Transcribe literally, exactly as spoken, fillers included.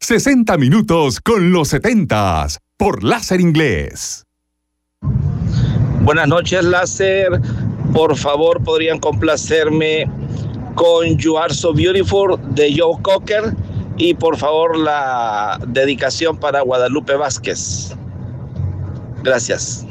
sesenta minutos con los setentas por Láser Inglés. Buenas noches, Láser. Por favor, podrían complacerme con You Are So Beautiful de Joe Cocker y por favor la dedicación para Guadalupe Vázquez. Gracias.